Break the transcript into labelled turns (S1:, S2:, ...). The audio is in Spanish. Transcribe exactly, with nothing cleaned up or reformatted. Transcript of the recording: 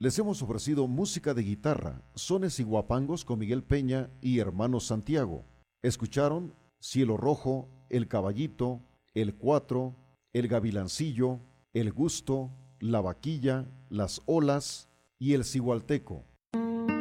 S1: Les hemos ofrecido música de guitarra, sones y guapangos con Miguel Peña y Hermanos Santiago. Escucharon Cielo Rojo, El Caballito, El Cuatro, El Gavilancillo, El Gusto, La Vaquilla, Las Olas y El Cigualteco.